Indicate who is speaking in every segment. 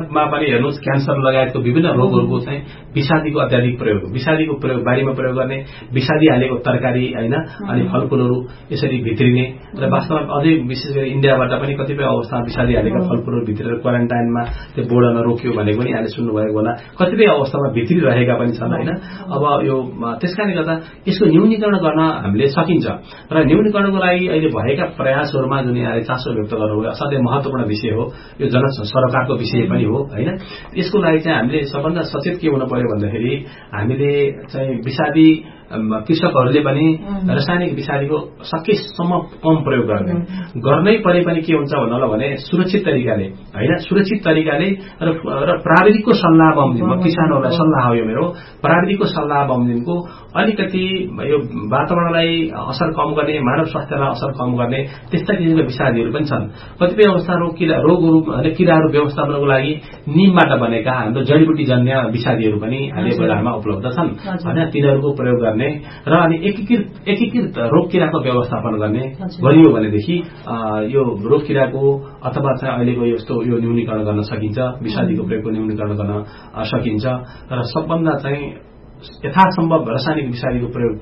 Speaker 1: मा पनि हेर्नुहोस् क्यान्सर लगायतको विभिन्न रोगहरूको चाहिँ विषादीको अत्याधिक प्रयोग, विषादीको प्रयोग बारीमा प्रयोग गर्ने, विषादी हालेको तरकारी हैन, अनि फलफूलहरू यसरी भित्रिने र वास्तवमा अझै विशेष गरी इन्डियाबाट पनि कतिपय अवस्थामा विषादी हालेका फलफूलहरू भित्रेर क्वारेन्टाइनमा त्यो बोर्डरमा रोकियो भनेको पनि यहाँले सुन्नुभएको होला। कतिपय अवस्थामा भित्रिरहेका पनि छन् हैन। अब यो त्यसकारणले गर्दा यसको न्यूनीकरण गर्न हामीले सकिन्छ र न्यूनीकरणको लागि अहिले भएका प्रयासहरूमा जुन यहाँले चासो व्यक्त गर्नुभयो असाध्यै महत्त्वपूर्ण विषय हो। यो जनसरोकारको विषय पनि हो हैन। यसको लागि चाहिँ हामीले सबभन्दा सचेत के हुन पर्यो भन्दाखेरि हामीले चाहिँ विषादी कृषकहरूले पनि रासायनिक विषादीको सकेसम्म कम प्रयोग गर्नै परे पनि के हुन्छ भन्नला भने सुरक्षित तरिकाले हैन, सुरक्षित तरिकाले र प्राविधिकको सल्लाह बमोजिम किसानहरूलाई सल्लाह हो यो मेरो, प्राविधिकको सल्लाह बमोजिमको अलिकति यो वातावरणलाई असर कम गर्ने, मानव स्वास्थ्यलाई असर कम गर्ने त्यस्ता किसिमका विषादीहरू पनि छन्। कतिपय अवस्था रोगहरू अनि किराहरू व्यवस्थापनको लागि निमबाट बनेका हाम्रो जडीबुटी जन्य विषादीहरू पनि हालै बजारमा उपलब्ध छन् हैन। तिनीहरूको प्रयोग गर्ने र अनि एकीकृत रोग किराको व्यवस्थापन गर्ने गरियो भनेदेखि यो रोग किराको अथवा चाहिँ अहिलेको यस्तो यो न्यूनीकरण गर्न सकिन्छ, विषादीको प्रयोगको न्यूनीकरण गर्न सकिन्छ र सबभन्दा चाहिँ यथासम्भव रासायनिक विषादीको प्रयोग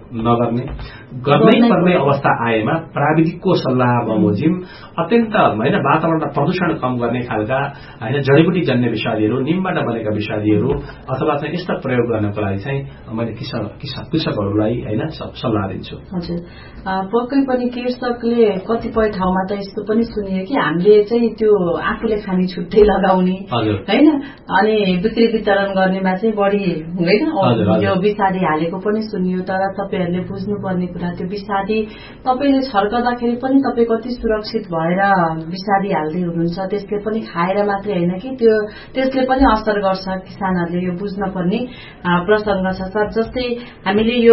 Speaker 1: गर्नै पर्ने अवस्था आएमा प्राविधिकको सल्लाह बमोजिम अत्यन्त हैन वातावरणलाई प्रदूषण कम गर्ने खालका हैन जडीबुटी जन्य विषादीहरू, निमबाट बनेका विषादीहरू अथवा चाहिँ यस्ता प्रयोग गर्नको लागि चाहिँ मैले कृषकहरूलाई हैन सल्लाह दिन्छु।
Speaker 2: हजुर, पक्कै पनि कृषकले कतिपय ठाउँमा त यस्तो पनि सुनियो कि हामीले चाहिँ त्यो आफूले खाने छुट्टै लगाउने हैन, अनि बिक्री वितरण गर्नेमा चाहिँ बढी हुँदैन यो विषादी हालेको पनि सुनियो। तर तपाईहरुले बुझ्नुपर्ने कुरा त्यो विषादी तपाईले छर्कदाखेरि पनि तपाई कति सुरक्षित भएर विषादी हाल्दै हुनुहुन्छ, त्यसले पनि खाएर मात्रै हैन कि त्यो त्यसले पनि असर गर्छ। किसानहरुले यो बुझ्न पर्ने प्रसंग छ सर। जस्तै हामीले यो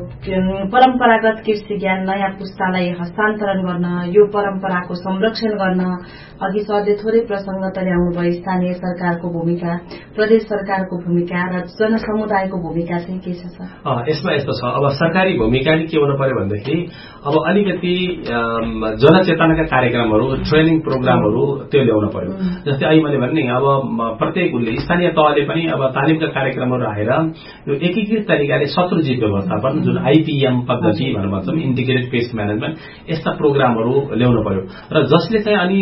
Speaker 2: परम्परागत कृषि ज्ञान नयाँ पुस्तालाई हस्तान्तरण गर्न, यो परम्पराको संरक्षण गर्न अघि सरले थोरै प्रसंग त ल्याउनु भयो। स्थानीय सरकारको भूमिका, प्रदेश सरकारको भूमिका र जनसमुदायको भूमिका चाहिँ के छ सर?
Speaker 1: यसमा यस्तो छ, अब सरकारी भूमिका के हुन पर्यो भन्दाखेरि अब अलिकति जनचेतनाका कार्यक्रमहरू, ट्रेनिङ प्रोग्रामहरू त्यो ल्याउन पर्यो। जस्तै अहिले मैले भने अब प्रत्येक स्थानीय तहले पनि अब तालिमका कार्यक्रमहरू राखेर यो एकीकृत तरिकाले शत्रुजीव व्यवस्थापन जुन आइपीएम पद्धति भनेर भन्छौँ, इन्टिग्रेटेड पेस्ट म्यानेजमेन्ट, यस्ता प्रोग्रामहरू ल्याउन पर्यो र जसले चाहिँ अनि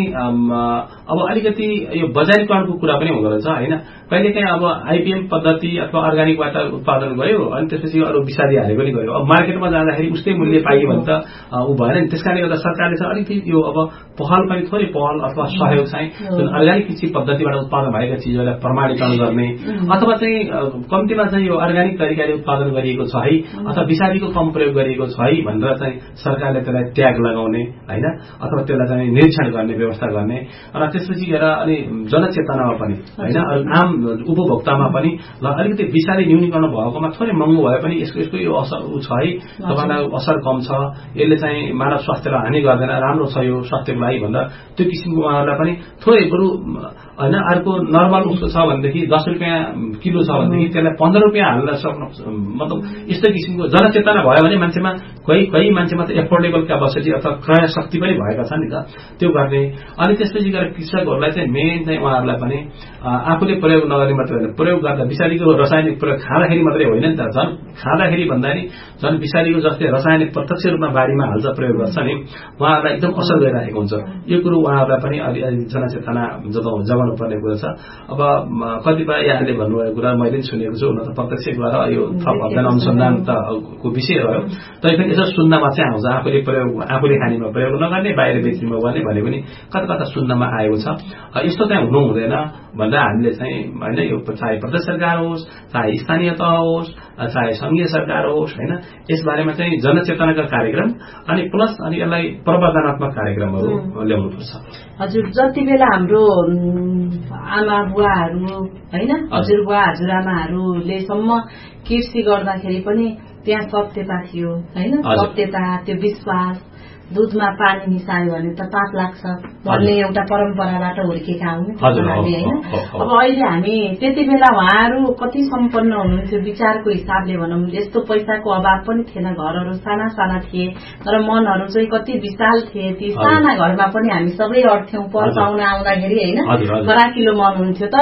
Speaker 1: अब अलिकति यो बजारीकरणको कुरा पनि हुँदो रहेछ हैन। कहिलेकाहीँ अब आइपीएम पद्धति अथवा अर्ग्यानिकबाट उत्पादन गर्यो अनि त्यसपछि अरू विषादी हाले पनि गर्यो। अब मार्केटमा जाँदाखेरि उस्तै मूल्य पाइयो भने त ऊ भएन नि। त्यसकारणले गर्दा सरकारले चाहिँ अलिकति यो अब पहल पनि थोरै पहल अथवा सहयोग चाहिँ जुन अर्ग्यानिक कृषि पद्धतिबाट उत्पादन भएका चिजहरूलाई प्रमाणीकरण गर्ने अथवा चाहिँ कम्तीमा चाहिँ यो अर्ग्यानिक तरिकाले उत्पादन गरिएको छ है अथवा विषादीको कम प्रयोग गरिएको छ है भनेर चाहिँ सरकारले त्यसलाई ट्याग लगाउने हैन, अथवा त्यसलाई चाहिँ निरीक्षण गर्ने व्यवस्था गर्ने र त्यसपछि गएर अनि जनचेतनामा पनि हैन, आम उपभोक्तामा पनि ल अलिकति विषादी न्यूनीकरण भएकोमा थोरै महँगो भए पनि यसको यो असर छ है, तपाईलाई असर कम छ, यसले चाहिँ मानव स्वास्थ्यलाई हानि गर्दैन, राम्रो छ यो स्वास्थ्यको लागि भनेर त्यो किसिमको उहाँहरूलाई पनि थोरै बरु हैन। अर्को नर्मल उसको छ भनेदेखि 10 रुपियाँ किलो छ भनेदेखि त्यसलाई 15 रुपियाँ हाल्न सक्नु, मतलब यस्तो किसिमको जनचेतना भयो भने मान्छेमा कोही मान्छेमा त एफोर्डेबल क्यापेसिटी अथवा क्रय शक्ति पनि भएका छन् नि त, त्यो गर्ने। अनि त्यसपछि गएर कृषकहरूलाई चाहिँ मेन चाहिँ उहाँहरूलाई पनि आफूले प्रयोग नगर्ने मात्रै होइन, प्रयोग गर्दा विषादीको रासायनिक प्रयोग खाँदाखेरि मात्रै होइन नि त, झन् खाँदाखेरि भन्दा नि झन् विषादीको जस्तै रासायनिक प्रत्यक्ष रूपमा बारीमा हाल्छ प्रयोग गर्छ नि, उहाँहरूलाई एकदम असर गरिरहेको हुन्छ। यो कुरो उहाँहरूलाई पनि अलि जनचेतना जगाउनु पर्ने कुरा छ। अब कतिपय यहाँले भन्नुभएको कुरा मैले पनि सुनेको छु, हुन त प्रत्यक्ष गएर यो थप अध्ययन अनुसन्धान को विषय रह्यो, तैपनि यसो सुन्नमा चाहिँ आउँछ। आफूले खानेमा प्रयोग नगर्ने, बाहिर बेच्नेमा गर्ने भने पनि कता कता सुन्नमा आएको छ। यस्तो चाहिँ हुनु हुँदैन भनेर हामीले चाहिँ होइन, यो चाहे प्रदेश सरकार होस्, चाहे स्थानीय तह होस्, चाहे संघीय सरकार होस् हैन, यसबारेमा चाहिँ जनचेतनाका कार्यक्रम अनि प्लस अनि यसलाई प्रवर्धनात्मक कार्यक्रमहरू ल्याउनुपर्छ।
Speaker 2: हजुर, जति बेला हाम्रो आमा बुवाहरू हैन, हजुरबुवा हजुरआमाहरूले सम्म कृषि गर्दाखेरि पनि त्यहाँ सत्यता थियो हैन, सत्यता, त्यो विश्वास, दूधमा पानी मिसायो भने त पाप लाग्छ भन्ने एउटा परम्पराबाट हुर्केका हुन् हामी हैन। अब अहिले हामी त्यति बेला उहाँहरू कति सम्पन्न हुनुहुन्थ्यो विचारको हिसाबले भनौँ, यस्तो पैसाको अभाव पनि थिएन, घरहरू साना साना थिए तर मनहरू चाहिँ कति विशाल थिए। ती साना घरमा पनि हामी सबै अर्थ्यौं, पर पाउन आउँदाखेरि हैन, फराकिलो मन हुन्थ्यो। तर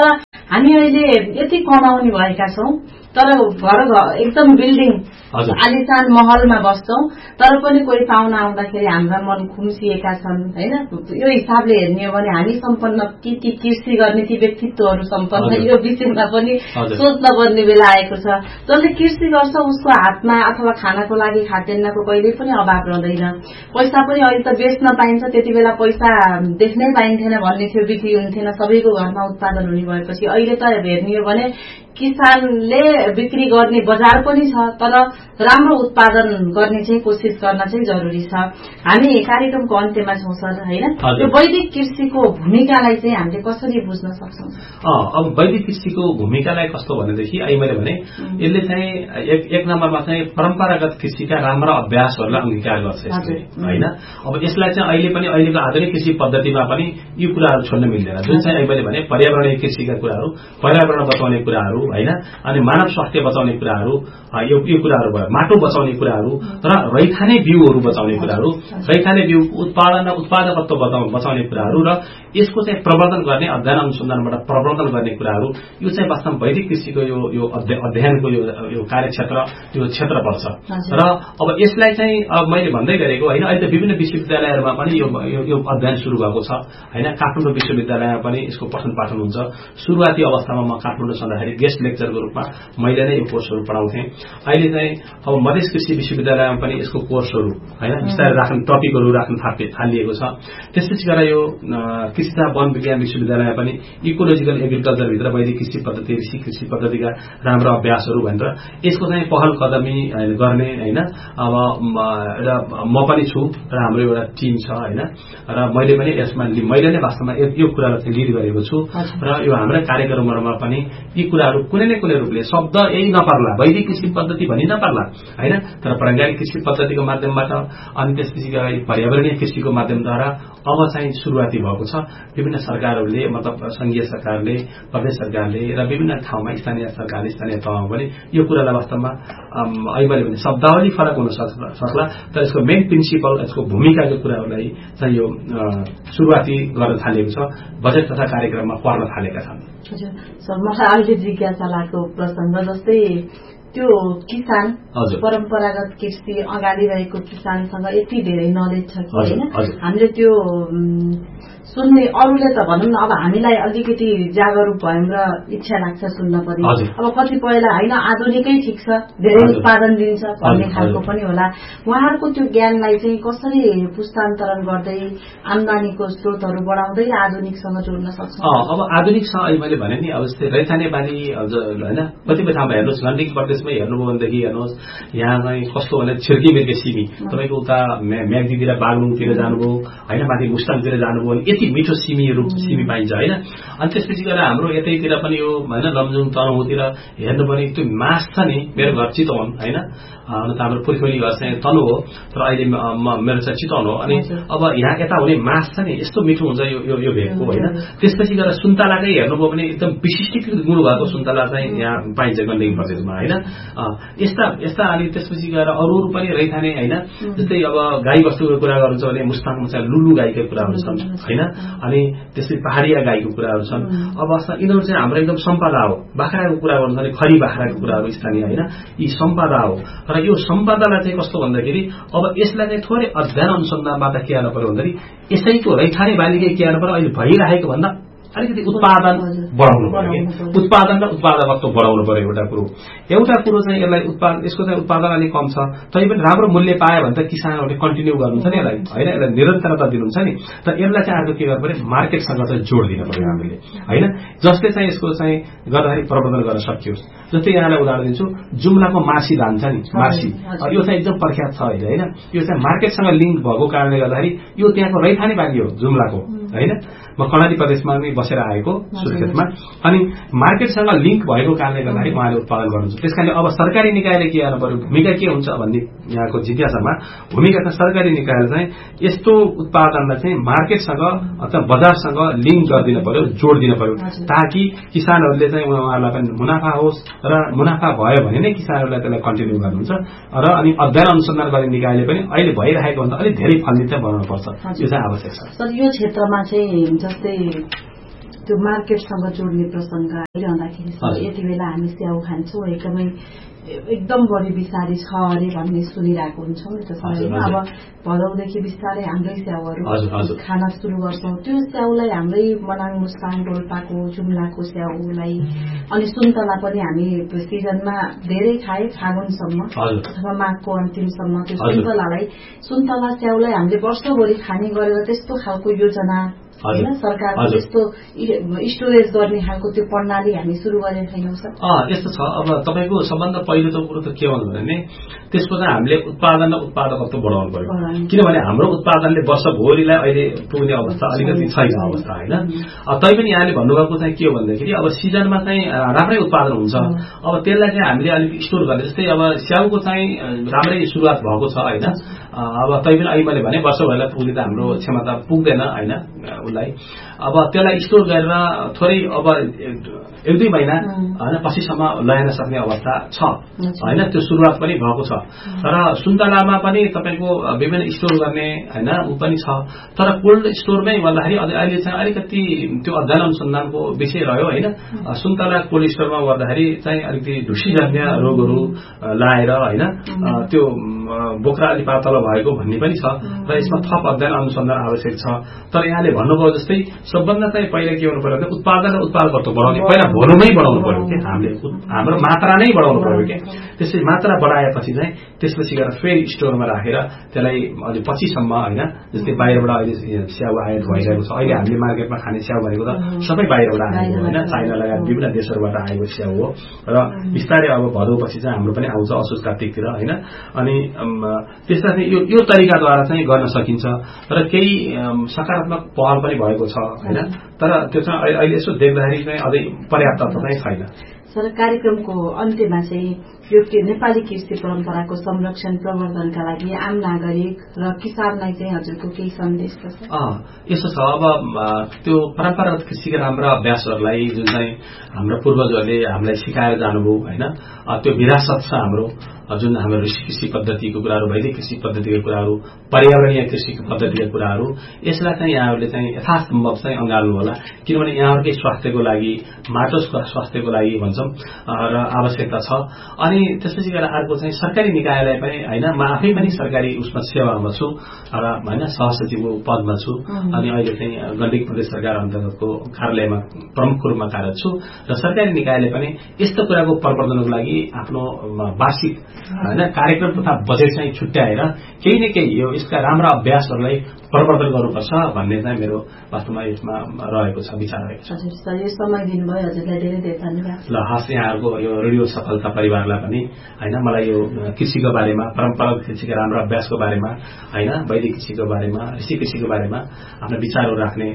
Speaker 2: हामी अहिले यति कमाउने भएका छौं तर घर एकदम बिल्डिङ आलिशान महलमा बस्छौं तर पनि कोही पाहुना आउँदाखेरि हाम्रा मन खुम्सिएका छन् हैन। यो हिसाबले हेर्ने हो भने हामी सम्पन्न ती कृषि गर्ने ती व्यक्तित्वहरू सम्पन्न यो विषयमा पनि सोच्न पर्ने बेला आएको छ। जसले कृषि गर्छ उसको हातमा अथवा खानाको लागि खाद्यान्नको कहिल्यै पनि अभाव रहँदैन। पैसा पनि अहिले त बेच्न पाइन्छ, त्यति बेला पैसा देख्नै पाइन्थेन भन्ने थियो, बिक्री हुन्थेन, सबैको घरमा उत्पादन हुने भएपछि अहिले त हेर्ने हो भने किसानले बिक्री गर्ने बजार पनि छ तर राम्रो उत्पादन गर्ने चाहिँ कोसिस गर्न चाहिँ जरुरी छ। हामी कार्यक्रमको अन्त्यमा छौं सर हैन। यो वैदिक कृषिको भूमिकालाई चाहिँ हामीले कसरी बुझ्न सक्छौं?
Speaker 1: अब वैदिक कृषिको भूमिकालाई कस्तो भनेदेखि अहिले मैले भने यसले चाहिँ एक नम्बरमा चाहिँ परम्परागत कृषिका राम्रा अभ्यासहरूलाई अंगीकार गर्छ हैन। अब यसलाई चाहिँ अहिले पनि अहिलेको आधुनिक कृषि पद्धतिमा पनि यो कुराहरू छोड्न मिल्दैन। जुन चाहिँ अहिले मैले भने पर्यावरणीय कृषिका कुराहरू, पर्यावरण बचाउने कुराहरू हैन, अनि मानव स्वास्थ्य बचाउने कुराहरू, यो कुराहरू भयो, माटो बचाउने कुराहरू र रैथाने बिउहरू बचाउने कुराहरू, रैथाने बिउ उत्पादन र उत्पादकत्व बचाउने कुराहरू र यसको चाहिँ प्रवर्धन गर्ने अध्ययन अनुसन्धानबाट प्रवर्धन गर्ने कुराहरू, यो चाहिँ वास्तवमा वैदिक कृषिको यो अध्ययनको यो कार्यक्षेत्र, यो क्षेत्र पर्छ। र अब यसलाई चाहिँ मैले भन्दै गरेको हैन, अहिले त विभिन्न विश्वविद्यालयहरूमा पनि यो अध्ययन सुरु भएको छ हैन। काठमाडौँ विश्वविद्यालयमा पनि यसको पठन पाठन हुन्छ। सुरुवाती अवस्थामा म काठमाडौँ छँदाखेरि गेस्ट लेक्चरको रूपमा मैले नै यो कोर्सहरू पढाउँथे। अहिले चाहिँ अब मधेस कृषि विश्वविद्यालयमा पनि यसको कोर्सहरू हैन बिस्तारै राख्ने टपिकहरू राख्न थालिएको छ। त्यसपछि गएर यो कृषि तथा वन विज्ञान विश्वविद्यालयमा पनि इकोलोजिकल एग्रिकल्चर भित्र वैदिक कृषि पद्धति, ऋषि कृषि पद्धतिका राम्रो अभ्यासहरू भनेर यसको चाहिँ पहल कदमी गर्ने हैन। अब म पनि छु र हाम्रो एउटा टिम छ हैन, र मैले पनि यसमा मैले नै वास्तवमा यो कुरालाई चाहिँ लिड गरेको छु र यो हाम्रो कार्यक्रमहरुमा पनि यी कुराहरू कुनै न कुनै रूपले शब्द यही नपर्ला, वैदिक कृषि पद्धति भनि नपर्ला हैन, तर पारम्परिक कृषि पद्धतिको माध्यमबाट अनि त्यसपछि पर्यावरणीय कृषिको माध्यमद्वारा अब चाहिँ सुरुवाती भएको छ। विभिन्न सरकारहरूले, मतलब संघीय सरकारले, प्रदेश सरकारले र विभिन्न ठाउँमा स्थानीय सरकारले, स्थानीय तहमा पनि यो कुरालाई वास्तवमा अहिले मैले भने शब्दावली फरक हुन सक्ला तर यसको मेन प्रिन्सिपल, यसको भूमिकाको कुराहरूलाई चाहिँ यो सुरुवाती गर्न थालेको छ, बजेट तथा कार्यक्रममा पर्न थालेका छन्।
Speaker 2: हजुर सर, मलाई अहिले जिज्ञासा लागेको प्रसंग जस्तै त्यो किसान परम्परागत कृषि अगाडि रहेको किसानसँग यति धेरै नलेज छ कि हैन, हामीले त्यो सुन्ने अरूले त भनौं न, अब हामीलाई अलिकति जागरुक भयौं र इच्छा लाग्छ सुन्न पनि। अब कतिपयलाई हैन आधुनिकै ठिक छ, धेरै उत्पादन दिन्छ भन्ने खालको पनि होला। उहाँहरूको त्यो ज्ञानलाई चाहिँ कसरी पुस्तान्तरण गर्दै आम्दानीको स्रोतहरू बढाउँदै आधुनिकसँग जोड्न सक्छौं?
Speaker 1: अब आधुनिकसँग अहिले मैले भने नि, अब जस्तै रैथाने बाली हैन, कतिपय ठाउँमा हेर्नुहोस्, गण्डकी प्रदेशमै हेर्नुभयो भनेदेखि हेर्नुहोस् यहाँ चाहिँ कस्तो भने छिर्की मिर्के सिमी, तपाईको उता म्याग्दीतिर बागलुङतिर जानुभयो हैन, माथि मुस्ताङतिर जानुभयो भने यति मिठो सिमी पाइन्छ हैन। अनि त्यसपछि गएर हाम्रो यतैतिर पनि यो हैन लमजुङ तनहुँतिर हेर्नु पनि त्यो मास छ नि, मेरो घर चितवन हैन, त हाम्रो पुर्खौली घर चाहिँ तनु हो तर अहिले मेरो चाहिँ चितवन हो। अनि अब यहाँ यता हुने मास छ नि यस्तो मिठो हुन्छ यो भेगको हैन। त्यसपछि गएर सुन्तलाकै हेर्नुभयो भने एकदम विशिष्टीकृत गुण भएको सुन्तला चाहिँ यहाँ पाइन्छ गण्डकी प्रदेशमा हैन। यस्ता अनि त्यसपछि गएर अरू पनि रैथाने हैन, जस्तै अब गाई बस्तुको कुरा गर्नुहुन्छ भने मुस्ताङमा चाहिँ लुलु गाईको कुराहरू छन् हैन, अनि त्यसै पहाडिया गाईको कुराहरू छन्। अब यिनीहरू चाहिँ हाम्रो एकदम सम्पदा हो। बाख्राको कुरा गर्नुहुन्छ भने खरी बाख्राको कुराहरू स्थानीय हैन, यी सम्पदा हो। र यो सम्पदालाई चाहिँ कस्तो भन्दाखेरि अब यसलाई चाहिँ थोरै अध्ययन अनुसन्धानबाट के गर्न पर्यो भन्दाखेरि यसैको रैथाने बालीकै के गर्न पर्यो, अहिले भइरहेको भन्दा अलिकति उत्पादन बढाउनु पर्यो, उत्पादन र उत्पादकत्व बढाउनु पर्यो। एउटा कुरो चाहिँ यसलाई यसको चाहिँ उत्पादन अलिक कम छ, तै पनि राम्रो मूल्य पायो भने त किसानहरूले कन्टिन्यू गर्नुहुन्छ नि यसलाई हैन, यसलाई निरन्तरता दिनुहुन्छ नि। त यसलाई चाहिँ अर्को के गर्नु पर्यो, मार्केटसँग चाहिँ जोड दिनु पर्यो हामीले हैन, जसले चाहिँ यसको चाहिँ गर्दाखेरि प्रवर्धन गर्न सकियोस्। जस्तै यहाँलाई उदाहरण दिन्छु, जुम्लाको मार्सी धान छ नि, मार्सी यो चाहिँ एकदम प्रख्यात छ अहिले हैन, यो चाहिँ मार्केटसँग लिङ्क भएको कारणले गर्दाखेरि यो त्यहाँको रैथाने बाली हो जुम्लाको हैन। म कर्णाली प्रदेशमा पनि बसेर आएको सुर्खेतमा, अनि मार्केटसँग लिङ्क भएको कारणले गर्दाखेरि उहाँले उत्पादन गर्नुहुन्छ। त्यसकारणले अब सरकारी निकायले के गर्नु पर्यो, भूमिका के हुन्छ भन्ने यहाँको जिज्ञासामा भूमिका चाहिँ सरकारी निकायले चाहिँ यस्तो उत्पादनलाई चाहिँ मार्केटसँग अथवा बजारसँग लिङ्क गरिदिनु पर्यो, जोड दिनु पर्यो, ताकि किसानहरूले चाहिँ उहाँहरूलाई पनि मुनाफा होस् र मुनाफा भयो भने नै किसानहरूलाई त्यसलाई कन्टिन्यू गर्नुहुन्छ। र अनि अध्ययन अनुसन्धान गर्ने निकायले पनि अहिले भइरहेको भन्दा अलिक धेरै फलित चाहिँ बनाउनु पर्छ, यो चाहिँ आवश्यक छ।
Speaker 2: सर, यो क्षेत्रमा चाहिँ जस्तै त्यो मार्केटसँग जोड्ने प्रसंग आइरहँदाखेरि यति बेला हामी स्याउ खान्छौँ एकदम बढी बिस्तारै छ अरे भन्ने सुनिरहेको हुन्छौँ नि त सबैमा। अब भदौदेखि बिस्तारै हाम्रै स्याउहरू खान सुरु गर्छौँ। त्यो स्याउलाई हाम्रै मनाङ मुस्ताङ रोल्पाको जुम्लाको स्याउलाई अनि सुन्तला पनि हामी सिजनमा धेरै खाए फागुनसम्म अथवा माघको अन्तिमसम्म त्यो सुन्तला स्याउलाई हामीले वर्षभरि खाने गरेर त्यस्तो खालको योजना होइन सरकारले त्यस्तो स्टोरेज गर्ने खालको त्यो प्रणाली हामी सुरु गरेका छैनौँ सर।
Speaker 1: यस्तो छ। अब तपाईँको सबभन्दा पहिलो त कुरो त के भन्नु भने त्यसको चाहिँ हामीले उत्पादन र उत्पादकत्व बढाउनु पर्यो, किनभने हाम्रो उत्पादनले वर्षभरिलाई अहिले पुग्ने अवस्था अलिकति छैन अवस्था होइन। तैपनि यहाँले भन्नुभएको चाहिँ के हो भन्दाखेरि अब सिजनमा चाहिँ राम्रै उत्पादन हुन्छ, अब त्यसलाई चाहिँ हामीले अलिक स्टोर गर्ने, जस्तै अब स्याउको चाहिँ राम्रै सुरुवात भएको छ होइन। अब तैपनि अहिले मैले भने वर्षभरिलाई पुग्ने त हाम्रो क्षमता पुग्दैन होइन उसलाई। अब त्यसलाई स्टोर गरेर थोरै अब 1-2 महिना होइन पछिसम्म ल्याउन सक्ने अवस्था छ होइन, त्यो सुरुवात पनि भएको छ। र सुन्तलामा पनि तपाईँको विभिन्न स्टोर गर्ने होइन ऊ पनि छ, तर कोल्ड स्टोरमै भन्दाखेरि अहिले चाहिँ अलिकति त्यो अध्ययन अनुसन्धानको विषय रह्यो होइन। सुन्तला कोल्ड स्टोरमा गर्दाखेरि चाहिँ अलिकति ढुसीजन्य रोगहरू लाएर होइन त्यो बोक्रा अलि पातलो भएको भन्ने पनि छ र यसमा थप अध्ययन अनुसन्धान आवश्यक छ। तर यहाँले भन्नुभयो जस्तै सबभन्दा चाहिँ पहिला के गर्नु पर्यो भने उत्पादन र उत्पादकत्व बढाउने, पहिला भोलुमै बढाउनु पर्यो कि हामीले हाम्रो मात्रा नै बढाउनु पर्यो कि त्यसै मात्रा बढाएपछि चाहिँ त्यसपछि गएर फेरि स्टोरमा राखेर त्यसलाई अलि पछिसम्म होइन। जस्तै बाहिरबाट अहिले स्याउ आयात भइरहेको छ, अहिले हामीले मार्केटमा खाने स्याउ भनेको त सबै बाहिरबाट आएको होइन, चाइना लगायत विभिन्न देशहरूबाट आएको स्याउ हो। र बिस्तारै अब भदौपछि चाहिँ हाम्रो पनि आउँछ असोज कार्तिकतिर होइन। अनि त्यसमा चाहिँ यो तरिकाद्वारा चाहिँ गर्न सकिन्छ र केही सकारात्मक पहल पनि भएको छ होइन। तर त्यो चाहिँ अहिले यसो देख्दाखेरि चाहिँ अझै पर्याप्तता चाहिँ छैन।
Speaker 2: सर कार्यक्रमको अन्त्यमा चाहिँ यो नेपाली कृषि परम्पराको संरक्षण प्रवर्धनका लागि आम नागरिक र किसानलाई चाहिँ हजुरको केही सन्देश छ?
Speaker 1: यस्तो छ। अब त्यो परम्परागत कृषिका राम्रा अभ्यासहरूलाई जुन चाहिँ हाम्रो पूर्वजहरूले हामीलाई सिकाएर जानुभयो होइन, त्यो विरासत छ हाम्रो, जुन हाम्रो ऋषि कृषि पद्धतिको कुराहरू, वैदिक कृषि पद्धतिका कुराहरू, पर्यावरणीय कृषि पद्धतिका कुराहरू, यसलाई चाहिँ यहाँहरूले चाहिँ यथासम्भव चाहिँ अँगाल्नु होला, किनभने यहाँहरूकै स्वास्थ्यको लागि, माटोको स्वास्थ्यको लागि भन्छौँ र आवश्यकता छ। अनि त्यसपछि गएर अर्को चाहिँ सरकारी निकायलाई पनि होइन, म आफै पनि सरकारी उसमा सेवामा छु र होइन सहसचिवको पदमा छु। अनि अहिले चाहिँ गण्डकी प्रदेश सरकार अन्तर्गतको कार्यालयमा प्रमुख रूपमा कार्यरत छु र सरकारी निकायले पनि यस्तो कुराको प्रवर्धनको लागि आफ्नो वार्षिक होइन कार्यक्रम तथा बजेट चाहिँ छुट्याएर केही न केही यसका राम्रा अभ्यासहरूलाई प्रवर्धन गर्नुपर्छ भन्ने चाहिँ मेरो वास्तवमा यसमा रहेको छ, विचार रहेको छ।
Speaker 2: हजुर यो समय दिनुभयो, हजुरलाई धेरै धेरै धन्यवाद।
Speaker 1: ल हस्, यहाँहरूको यो रेडियो सफलता परिवारलाई पनि होइन मलाई यो कृषिको बारेमा, परम्परागत कृषिका राम्रो अभ्यासको बारेमा होइन, वैदिक कृषिको बारेमा, ऋषि कृषिको बारेमा आफ्नो विचारहरू राख्ने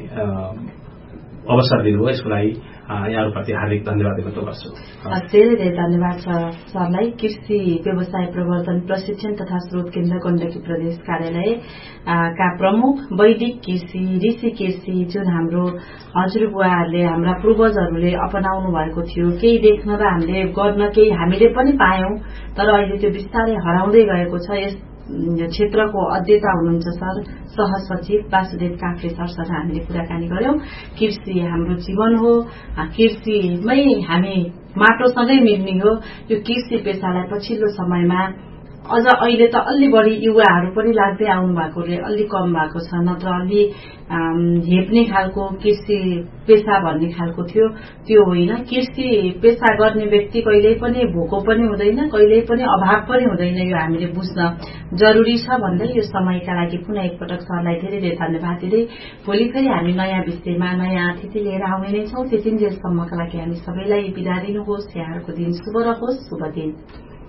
Speaker 1: अवसर दिनुभयो, यसको लागि यहाँहरूप्रति हार्दिक धन्यवाद व्यक्त गर्छु।
Speaker 2: धेरै धेरै धन्यवाद छ सरलाई। कृषि व्यवसाय प्रवर्धन प्रशिक्षण तथा स्रोत केन्द्र गण्डकी प्रदेश कार्यालय का प्रमुख वैदिक कृषि, ऋषि कृषि जुन हाम्रो हजुरबुवाहरूले, हाम्रा पूर्वजहरूले अपनाउनु भएको थियो, केही देख्न र हामीले गर्न केही हामीले पनि पायौं, तर अहिले त्यो बिस्तारै हराउँदै गएको छ। यस क्षेत्रको अध्येता हुनुहुन्छ सर सहसचिव वासुदेव काफ्ले सरसँग हामीले कुराकानी गर्यौं। कृषि हाम्रो जीवन हो, कृषिमै हामी माटोसँगै मिल्ने हो। यो कृषि पेसालाई पछिल्लो समयमा अझ अहिले त अलि बढी युवाहरू पनि लाग्दै आउनु भएकोले अलि कम भएको छ, नत्र अलि हेप्ने खालको कृषि पेसा भन्ने खालको थियो, त्यो होइन। कृषि पेसा गर्ने व्यक्ति कहिल्यै पनि भोको पनि हुँदैन, कहिल्यै पनि अभाव पनि हुँदैन, यो हामीले बुझ्न जरुरी छ भन्दै यो समयका लागि पुनः एकपटक सरलाई धेरै धेरै धन्यवाद दिँदै भोलि फेरि हामी नयाँ विषयमा नयाँ अतिथि लिएर आउने नै छौं। त्यतिन्जेलसम्मका लागि हामी सबैलाई बिदा दिनुहोस्। यहाँहरूको दिन शुभ रहोस्। शुभ दिन।